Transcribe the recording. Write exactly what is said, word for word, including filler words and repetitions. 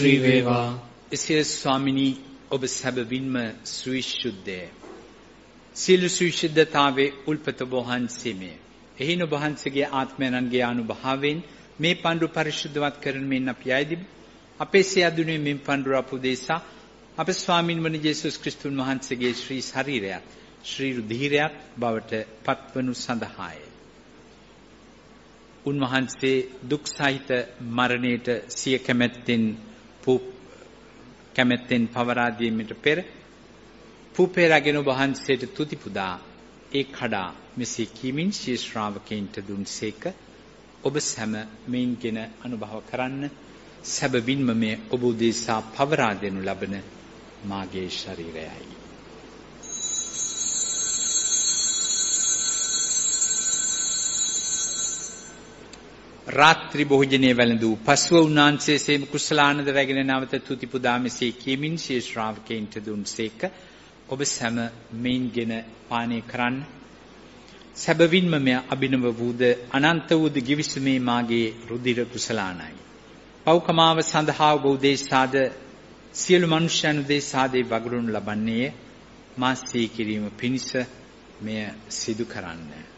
ශ්‍රී වේවා. එසේ ස්වාමිනී ඔබ සැබවින්ම සවිශුද්ධය. සියලු සවිශුද්ධතාවේ උල්පත වහන්සේමය. එහින ඔබ වහන්සේගේ ආත්මයන්ගේ අනුභවයෙන් මේ පඬුර පරිශුද්ධවත් කරන මෙන් අපි ආයදිමු. අපේ සියදුනේ මෙන් පඬුර අපුදේසා අප ස්වාමින් වන යේසුස් ක්‍රිස්තුන් වහන්සේගේ ශ්‍රී ශරීරයත් ශ්‍රී රුධිරයත් බවට පත්වනු සඳහාය. උන්වහන්සේ දුක් සහිත මරණයට සිය කැමැත්තෙන් කැමැත්තෙන් පවරා දීමට පෙර පුපේරගෙන වහන්සේට තුති පුදා ඒ කඩා මෙසේ කීමින් ශී ශ්‍රාවකයන්ට දුන්සේක. ඔබ සැම මෙයින්ගෙන අනුභව කරන්න. සැබවින්ම මේ ඔබ උදෙසා පවරා දෙනු ලබන මාගේ ශරීරයයි. රාත්‍රී භෝජනයේ වැළඳූ පසුව උන්වහන්සේ සේම කුසලානන්ද රැගෙන නැවත තුති පුදා මෙසේ කියමින් ශී ශ්‍රාවකයන්ට දුන්සේක. ඔබ සැම මෙයින්ගෙන පානය කරන්න. සැබවින්ම මෙය අභිනව වූද අනන්ත වූද ගිවිසුමේ මාගේ රුධිර කුසලානයි. පෞකමාව සඳහා ඔබ උදෙසාද සියලු මනුෂ්‍යයන් උදෙසාද වගුරුන් ලබන්නේ මා සිහි කිරීම පිණිස මෙය සිදු කරන්න.